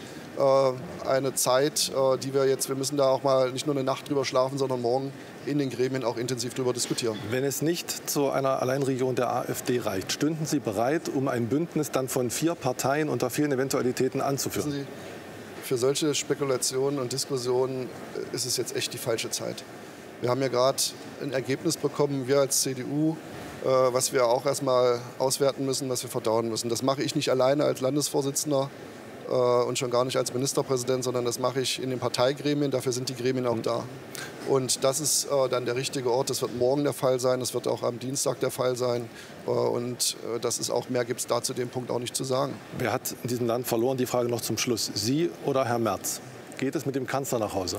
eine Zeit, die wir müssen da auch mal nicht nur eine Nacht drüber schlafen, sondern morgen in den Gremien auch intensiv darüber diskutieren. Wenn es nicht zu einer Alleinregierung der AfD reicht, stünden Sie bereit, um ein Bündnis dann von 4 Parteien unter vielen Eventualitäten anzuführen? Wissen Sie, für solche Spekulationen und Diskussionen ist es jetzt echt die falsche Zeit. Wir haben ja gerade ein Ergebnis bekommen, wir als CDU, was wir auch erstmal auswerten müssen, was wir verdauen müssen. Das mache ich nicht alleine als Landesvorsitzender und schon gar nicht als Ministerpräsident, sondern das mache ich in den Parteigremien. Dafür sind die Gremien auch da. Und das ist dann der richtige Ort. Das wird morgen der Fall sein, das wird auch am Dienstag der Fall sein. Und das ist auch, mehr gibt es da zu dem Punkt auch nicht zu sagen. Wer hat in diesem Land verloren? Die Frage noch zum Schluss. Sie oder Herr Merz? Geht es mit dem Kanzler nach Hause?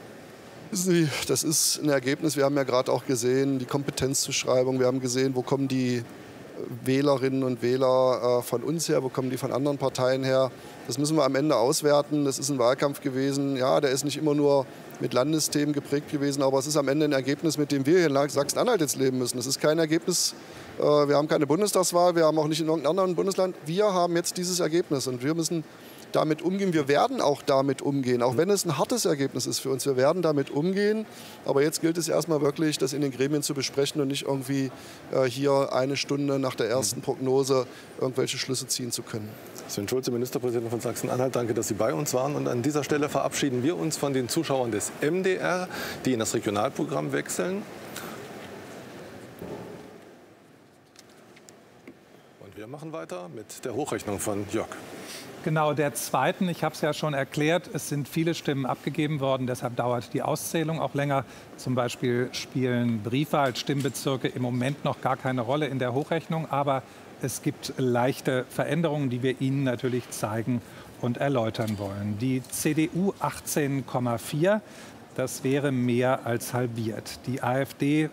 Das ist ein Ergebnis. Wir haben ja gerade auch gesehen, die Kompetenzzuschreibung. Wir haben gesehen, wo kommen die Wählerinnen und Wähler von uns her, wo kommen die von anderen Parteien her. Das müssen wir am Ende auswerten. Das ist ein Wahlkampf gewesen. Ja, der ist nicht immer nur mit Landesthemen geprägt gewesen, aber es ist am Ende ein Ergebnis, mit dem wir hier in Sachsen-Anhalt jetzt leben müssen. Es ist kein Ergebnis, wir haben keine Bundestagswahl, wir haben auch nicht in irgendeinem anderen Bundesland. Wir haben jetzt dieses Ergebnis und wir müssen damit umgehen. Wir werden auch damit umgehen, auch wenn es ein hartes Ergebnis ist für uns. Wir werden damit umgehen, aber jetzt gilt es erstmal wirklich, das in den Gremien zu besprechen und nicht irgendwie hier eine Stunde nach der ersten Prognose irgendwelche Schlüsse ziehen zu können. Sven Schulze, Ministerpräsident von Sachsen-Anhalt, danke, dass Sie bei uns waren. Und an dieser Stelle verabschieden wir uns von den Zuschauern des MDR, die in das Regionalprogramm wechseln. Und wir machen weiter mit der Hochrechnung von Jörg. Genau, der zweiten. Ich habe es ja schon erklärt, es sind viele Stimmen abgegeben worden, deshalb dauert die Auszählung auch länger. Zum Beispiel spielen Briefwahlstimmbezirke im Moment noch gar keine Rolle in der Hochrechnung, aber es gibt leichte Veränderungen, die wir Ihnen natürlich zeigen und erläutern wollen. Die CDU 18,4, das wäre mehr als halbiert. Die AfD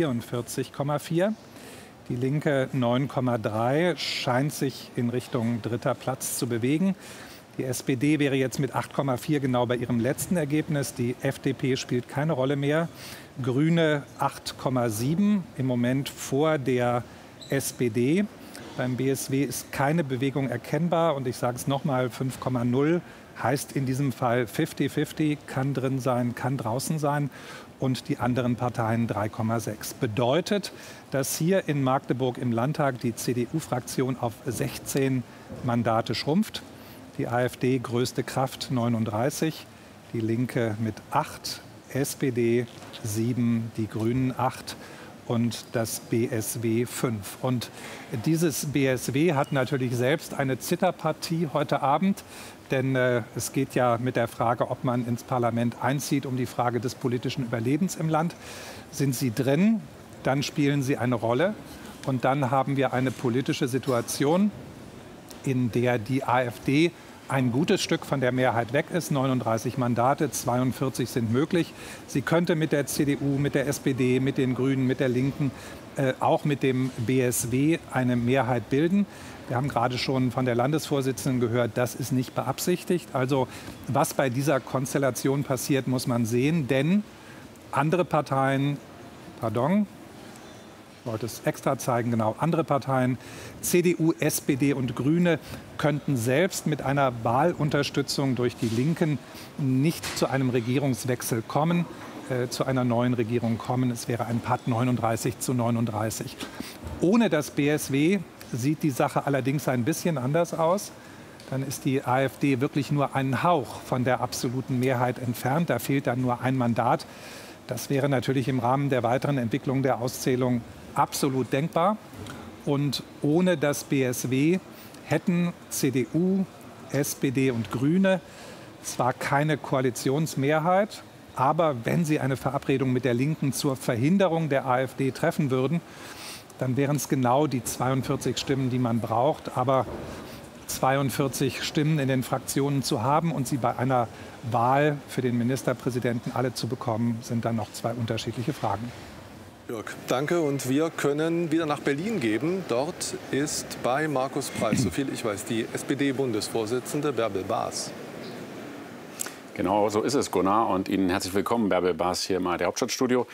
44,4. Die Linke 9,3, scheint sich in Richtung dritter Platz zu bewegen. Die SPD wäre jetzt mit 8,4 genau bei ihrem letzten Ergebnis. Die FDP spielt keine Rolle mehr. Grüne 8,7, im Moment vor der SPD. Beim BSW ist keine Bewegung erkennbar. Und ich sage es nochmal, 5,0 heißt in diesem Fall 50-50, kann drin sein, kann draußen sein. Und die anderen Parteien 3,6. Bedeutet, dass hier in Magdeburg im Landtag die CDU-Fraktion auf 16 Mandate schrumpft. Die AfD größte Kraft 39, die Linke mit 8, SPD 7, die Grünen 8 und das BSW 5. Und dieses BSW hat natürlich selbst eine Zitterpartie heute Abend. Denn es geht ja mit der Frage, ob man ins Parlament einzieht, um die Frage des politischen Überlebens im Land. Sind Sie drin, dann spielen Sie eine Rolle. Und dann haben wir eine politische Situation, in der die AfD ein gutes Stück von der Mehrheit weg ist. 39 Mandate, 42 sind möglich. Sie könnte mit der CDU, mit der SPD, mit den Grünen, mit der Linken, auch mit dem BSW eine Mehrheit bilden. Wir haben gerade schon von der Landesvorsitzenden gehört, das ist nicht beabsichtigt. Also was bei dieser Konstellation passiert, muss man sehen. Denn andere Parteien, Ich wollte es extra zeigen, genau. Andere Parteien, CDU, SPD und Grüne, könnten selbst mit einer Wahlunterstützung durch die Linken nicht zu einem Regierungswechsel kommen, zu einer neuen Regierung kommen. Es wäre ein Patt 39:39. Ohne das BSW sieht die Sache allerdings ein bisschen anders aus. Dann ist die AfD wirklich nur einen Hauch von der absoluten Mehrheit entfernt. Da fehlt dann nur ein Mandat. Das wäre natürlich im Rahmen der weiteren Entwicklung der Auszählung absolut denkbar. Und ohne das BSW hätten CDU, SPD und Grüne zwar keine Koalitionsmehrheit, aber wenn sie eine Verabredung mit der Linken zur Verhinderung der AfD treffen würden, dann wären es genau die 42 Stimmen, die man braucht. Aber 42 Stimmen in den Fraktionen zu haben und sie bei einer Wahl für den Ministerpräsidenten alle zu bekommen, sind dann noch zwei unterschiedliche Fragen. Jörg, danke. Und wir können wieder nach Berlin gehen. Dort ist bei Markus Preis, soviel ich weiß, die SPD-Bundesvorsitzende Bärbel Baas. Genau, so ist es, Gunnar. Und Ihnen herzlich willkommen, Bärbel Baas, hier im ARD Hauptstadtstudio.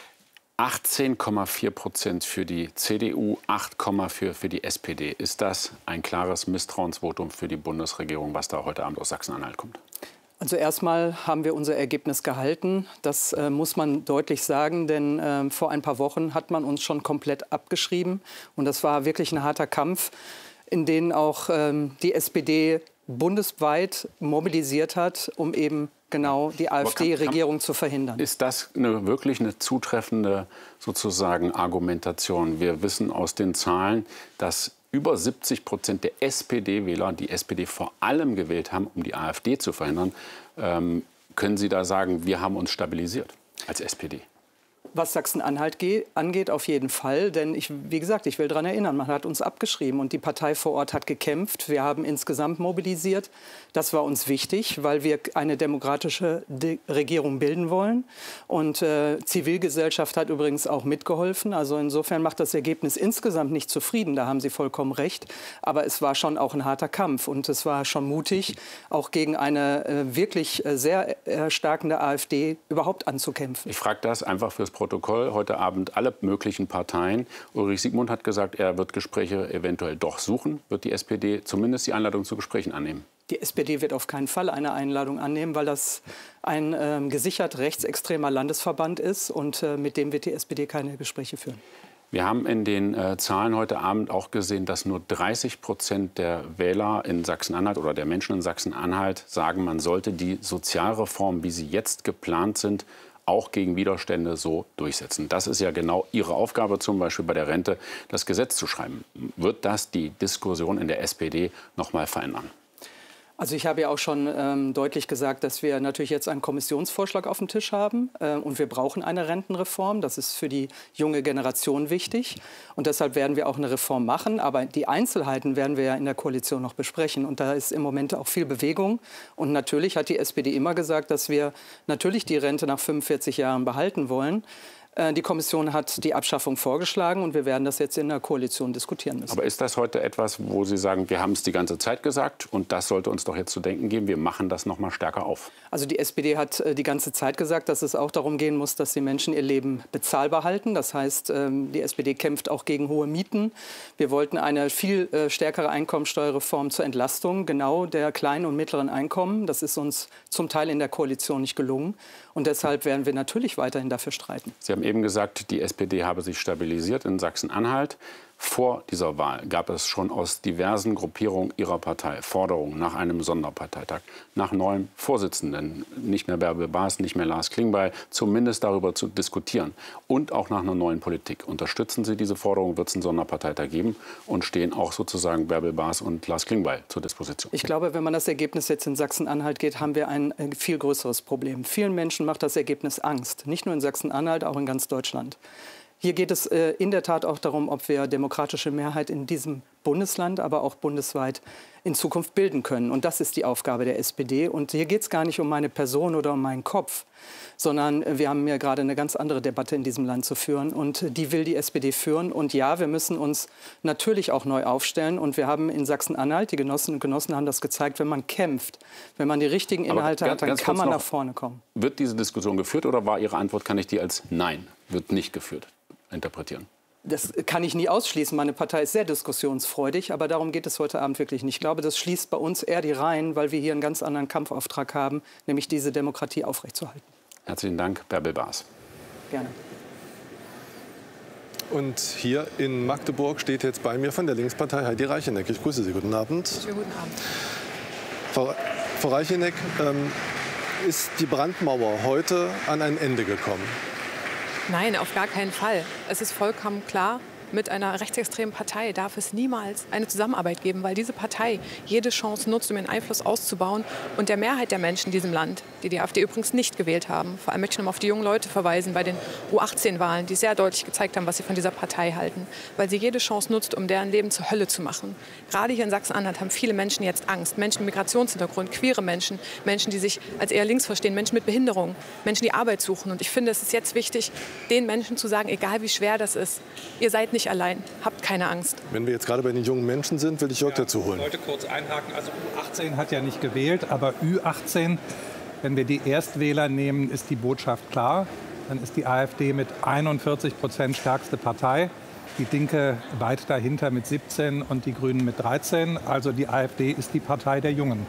18,4% für die CDU, 8,4% für die SPD. Ist das ein klares Misstrauensvotum für die Bundesregierung, was da heute Abend aus Sachsen-Anhalt kommt? Also erstmal haben wir unser Ergebnis gehalten. Das muss man deutlich sagen, denn vor ein paar Wochen hat man uns schon komplett abgeschrieben. Und das war wirklich ein harter Kampf, in dem auch die SPD bundesweit mobilisiert hat, um eben genau die AfD-Regierung zu verhindern. Ist das wirklich eine zutreffende sozusagen Argumentation? Wir wissen aus den Zahlen, dass über 70% der SPD-Wähler die SPD vor allem gewählt haben, um die AfD zu verhindern. Können Sie da sagen, wir haben uns stabilisiert als SPD? Was Sachsen-Anhalt angeht, auf jeden Fall. Denn, wie gesagt, ich will daran erinnern, man hat uns abgeschrieben und die Partei vor Ort hat gekämpft. Wir haben insgesamt mobilisiert. Das war uns wichtig, weil wir eine demokratische Regierung bilden wollen. Und Zivilgesellschaft hat übrigens auch mitgeholfen. Also insofern macht das Ergebnis insgesamt nicht zufrieden. Da haben Sie vollkommen recht. Aber es war schon auch ein harter Kampf. Und es war schon mutig, auch gegen eine wirklich sehr erstarkende AfD überhaupt anzukämpfen. Ich frage das einfach fürs Protokoll. Heute Abend alle möglichen Parteien. Ulrich Siegmund hat gesagt, er wird Gespräche eventuell doch suchen. Wird die SPD zumindest die Einladung zu Gesprächen annehmen? Die SPD wird auf keinen Fall eine Einladung annehmen, weil das ein gesichert rechtsextremer Landesverband ist. Und mit dem wird die SPD keine Gespräche führen. Wir haben in den Zahlen heute Abend auch gesehen, dass nur 30% der Wähler in Sachsen-Anhalt oder der Menschen in Sachsen-Anhalt sagen, man sollte die Sozialreformen, wie sie jetzt geplant sind, auch gegen Widerstände so durchsetzen. Das ist ja genau Ihre Aufgabe, zum Beispiel bei der Rente, das Gesetz zu schreiben. Wird das die Diskussion in der SPD noch mal verändern? Also ich habe ja auch schon deutlich gesagt, dass wir natürlich jetzt einen Kommissionsvorschlag auf dem Tisch haben. Und wir brauchen eine Rentenreform. Das ist für die junge Generation wichtig. Und deshalb werden wir auch eine Reform machen. Aber die Einzelheiten werden wir ja in der Koalition noch besprechen. Und da ist im Moment auch viel Bewegung. Und natürlich hat die SPD immer gesagt, dass wir natürlich die Rente nach 45 Jahren behalten wollen. Die Kommission hat die Abschaffung vorgeschlagen und wir werden das jetzt in der Koalition diskutieren müssen. Aber ist das heute etwas, wo Sie sagen, wir haben es die ganze Zeit gesagt und das sollte uns doch jetzt zu denken geben, wir machen das noch mal stärker auf? Also die SPD hat die ganze Zeit gesagt, dass es auch darum gehen muss, dass die Menschen ihr Leben bezahlbar halten. Das heißt, die SPD kämpft auch gegen hohe Mieten. Wir wollten eine viel stärkere Einkommensteuerreform zur Entlastung genau der kleinen und mittleren Einkommen. Das ist uns zum Teil in der Koalition nicht gelungen. Und deshalb werden wir natürlich weiterhin dafür streiten. Sie haben eben gesagt, die SPD habe sich stabilisiert in Sachsen-Anhalt. Vor dieser Wahl gab es schon aus diversen Gruppierungen Ihrer Partei Forderungen nach einem Sonderparteitag, nach neuem Vorsitzenden, nicht mehr Bärbel Baas, nicht mehr Lars Klingbeil, zumindest darüber zu diskutieren und auch nach einer neuen Politik. Unterstützen Sie diese Forderung, wird es einen Sonderparteitag geben und stehen auch sozusagen Bärbel Baas und Lars Klingbeil zur Disposition? Ich glaube, wenn man das Ergebnis jetzt in Sachsen-Anhalt geht, haben wir ein viel größeres Problem. Vielen Menschen macht das Ergebnis Angst, nicht nur in Sachsen-Anhalt, auch in ganz Deutschland. Hier geht es in der Tat auch darum, ob wir demokratische Mehrheit in diesem Bundesland, aber auch bundesweit in Zukunft bilden können. Und das ist die Aufgabe der SPD. Und hier geht es gar nicht um meine Person oder um meinen Kopf, sondern wir haben ja gerade eine ganz andere Debatte in diesem Land zu führen. Und die will die SPD führen. Und ja, wir müssen uns natürlich auch neu aufstellen. Und wir haben in Sachsen-Anhalt, die Genossinnen und Genossen haben das gezeigt, wenn man kämpft, wenn man die richtigen Inhalte hat, dann kann man nach vorne kommen. Wird diese Diskussion geführt oder war Ihre Antwort, kann ich die als Nein, wird nicht geführt, interpretieren? Das kann ich nie ausschließen. Meine Partei ist sehr diskussionsfreudig, aber darum geht es heute Abend wirklich nicht. Ich glaube, das schließt bei uns eher die Reihen, weil wir hier einen ganz anderen Kampfauftrag haben, nämlich diese Demokratie aufrechtzuerhalten. Herzlichen Dank, Bärbel Baas. Gerne. Und hier in Magdeburg steht jetzt bei mir von der Linkspartei Heidi Reicheneck. Ich grüße Sie. Guten Abend. Schönen guten Abend. Frau Reicheneck, ist die Brandmauer heute an ein Ende gekommen? Nein, auf gar keinen Fall. Es ist vollkommen klar, mit einer rechtsextremen Partei darf es niemals eine Zusammenarbeit geben, weil diese Partei jede Chance nutzt, um ihren Einfluss auszubauen. Und der Mehrheit der Menschen in diesem Land, die die AfD übrigens nicht gewählt haben, vor allem möchte ich noch mal auf die jungen Leute verweisen bei den U18-Wahlen, die sehr deutlich gezeigt haben, was sie von dieser Partei halten, weil sie jede Chance nutzt, um deren Leben zur Hölle zu machen. Gerade hier in Sachsen-Anhalt haben viele Menschen jetzt Angst. Menschen mit Migrationshintergrund, queere Menschen, Menschen, die sich als eher links verstehen, Menschen mit Behinderung, Menschen, die Arbeit suchen. Und ich finde, es ist jetzt wichtig, den Menschen zu sagen, egal wie schwer das ist, ihr seid nicht allein, habt keine Angst. Wenn wir jetzt gerade bei den jungen Menschen sind, will ich Jörg dazu holen. Ich wollte kurz einhaken. Also U18 hat ja nicht gewählt, aber Ü18, wenn wir die Erstwähler nehmen, ist die Botschaft klar. Dann ist die AfD mit 41% stärkste Partei. Die Linke weit dahinter mit 17 und die Grünen mit 13. Also die AfD ist die Partei der Jungen.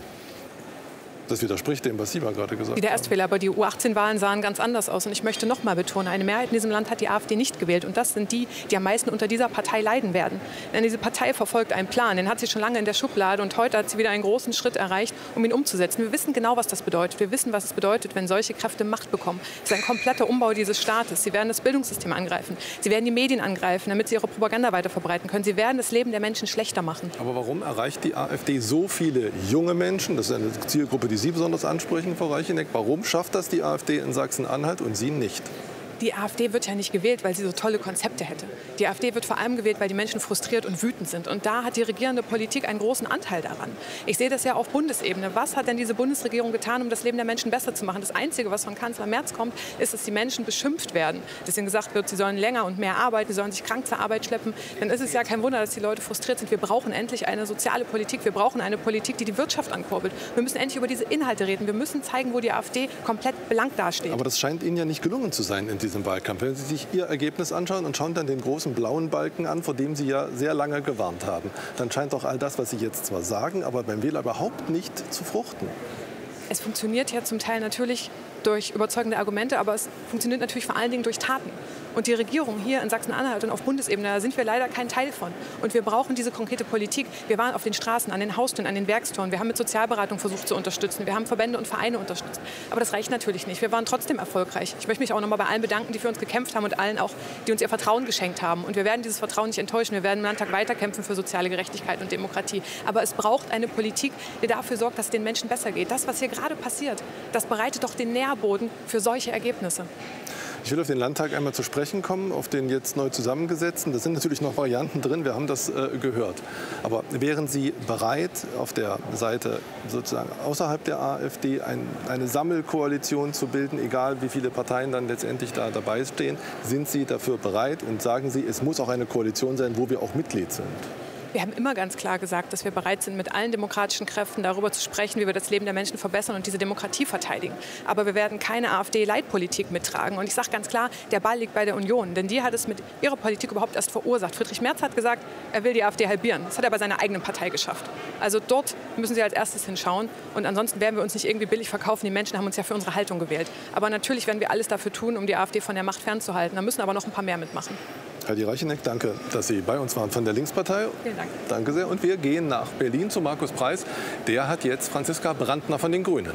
Das widerspricht dem, was Sie mal gerade gesagt haben. Die der Erstwähler, aber die U18-Wahlen sahen ganz anders aus. Und ich möchte noch mal betonen, eine Mehrheit in diesem Land hat die AfD nicht gewählt. Und das sind die, die am meisten unter dieser Partei leiden werden. Denn diese Partei verfolgt einen Plan. Den hat sie schon lange in der Schublade. Und heute hat sie wieder einen großen Schritt erreicht, um ihn umzusetzen. Wir wissen genau, was das bedeutet. Wir wissen, was es bedeutet, wenn solche Kräfte Macht bekommen. Es ist ein kompletter Umbau dieses Staates. Sie werden das Bildungssystem angreifen. Sie werden die Medien angreifen, damit sie ihre Propaganda weiter verbreiten können. Sie werden das Leben der Menschen schlechter machen. Aber warum erreicht die AfD so viele junge Menschen? Das ist eine Zielgruppe, die Sie besonders ansprechen, Frau Reicheneck. Warum schafft das die AfD in Sachsen-Anhalt und Sie nicht? Die AfD wird ja nicht gewählt, weil sie so tolle Konzepte hätte. Die AfD wird vor allem gewählt, weil die Menschen frustriert und wütend sind. Und da hat die regierende Politik einen großen Anteil daran. Ich sehe das ja auf Bundesebene. Was hat denn diese Bundesregierung getan, um das Leben der Menschen besser zu machen? Das Einzige, was von Kanzler Merz kommt, ist, dass die Menschen beschimpft werden. Dass ihnen gesagt wird, sie sollen länger und mehr arbeiten, sie sollen sich krank zur Arbeit schleppen. Dann ist es ja kein Wunder, dass die Leute frustriert sind. Wir brauchen endlich eine soziale Politik. Wir brauchen eine Politik, die die Wirtschaft ankurbelt. Wir müssen endlich über diese Inhalte reden. Wir müssen zeigen, wo die AfD komplett blank dasteht. Aber das scheint Ihnen ja nicht gelungen zu sein in diesem Wahlkampf. Wenn Sie sich Ihr Ergebnis anschauen und schauen dann den großen blauen Balken an, vor dem Sie ja sehr lange gewarnt haben, dann scheint doch all das, was Sie jetzt zwar sagen, aber beim Wähler überhaupt nicht zu fruchten. Es funktioniert ja zum Teil natürlich durch überzeugende Argumente, aber es funktioniert natürlich vor allen Dingen durch Taten. Und die Regierung hier in Sachsen-Anhalt und auf Bundesebene, da sind wir leider kein Teil von. Und wir brauchen diese konkrete Politik. Wir waren auf den Straßen, an den Haustüren, an den Werkstoren. Wir haben mit Sozialberatung versucht zu unterstützen. Wir haben Verbände und Vereine unterstützt. Aber das reicht natürlich nicht. Wir waren trotzdem erfolgreich. Ich möchte mich auch noch mal bei allen bedanken, die für uns gekämpft haben und allen auch, die uns ihr Vertrauen geschenkt haben. Und wir werden dieses Vertrauen nicht enttäuschen. Wir werden im Landtag weiterkämpfen für soziale Gerechtigkeit und Demokratie. Aber es braucht eine Politik, die dafür sorgt, dass es den Menschen besser geht. Das, was hier gerade passiert, das bereitet doch den Nährboden für solche Ergebnisse. Ich will auf den Landtag einmal zu sprechen kommen, auf den jetzt neu zusammengesetzten. Da sind natürlich noch Varianten drin, wir haben das gehört. Aber wären Sie bereit, auf der Seite sozusagen außerhalb der AfD eine Sammelkoalition zu bilden, egal wie viele Parteien dann letztendlich da dabei stehen? Sind Sie dafür bereit und sagen Sie, es muss auch eine Koalition sein, wo wir auch Mitglied sind? Wir haben immer ganz klar gesagt, dass wir bereit sind, mit allen demokratischen Kräften darüber zu sprechen, wie wir das Leben der Menschen verbessern und diese Demokratie verteidigen. Aber wir werden keine AfD-Leitpolitik mittragen. Und ich sage ganz klar, der Ball liegt bei der Union. Denn die hat es mit ihrer Politik überhaupt erst verursacht. Friedrich Merz hat gesagt, er will die AfD halbieren. Das hat er bei seiner eigenen Partei geschafft. Also dort müssen Sie als erstes hinschauen. Und ansonsten werden wir uns nicht irgendwie billig verkaufen. Die Menschen haben uns ja für unsere Haltung gewählt. Aber natürlich werden wir alles dafür tun, um die AfD von der Macht fernzuhalten. Da müssen aber noch ein paar mehr mitmachen. Heidi Reicheneck, danke, dass Sie bei uns waren von der Linkspartei. Vielen Dank. Danke sehr. Und wir gehen nach Berlin zu Markus Preis. Der hat jetzt Franziska Brandner von den Grünen.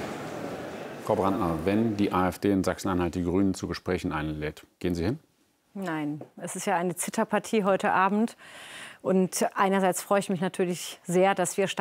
Frau Brandner, wenn die AfD in Sachsen-Anhalt die Grünen zu Gesprächen einlädt, gehen Sie hin? Nein, es ist ja eine Zitterpartie heute Abend. Und einerseits freue ich mich natürlich sehr, dass wir